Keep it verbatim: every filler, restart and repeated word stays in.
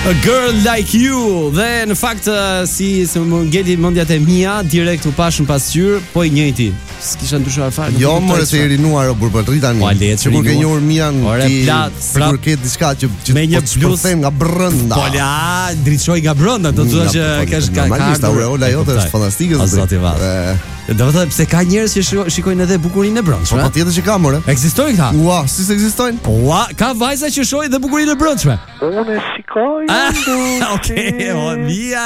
A Girl Like You. Dhe në fakt si se më ngeli mendjat e mia direkt u pashën pasqyr, po i njëjti. S'kisha ndryshuar fare. Jo, more se i rinuar o burballi tani. Sigur ke njohur Mian ti. Sigur ke diçka që që me një bluz nga brenda. Po la, drejtoj nga brenda, do të thotë që kesh ka ka. Aureola jote është fantastike. Zoti vat. Do të thotë pse ka njerëz që shikojnë edhe bukurinë e brendshme. Po patjetër që ka more. Ekzistojnë këta? Ua, si ekzistojnë? Ua, ka vajza që shohin edhe bukurinë e brendshme. Unë shikoj. Okej, o mia.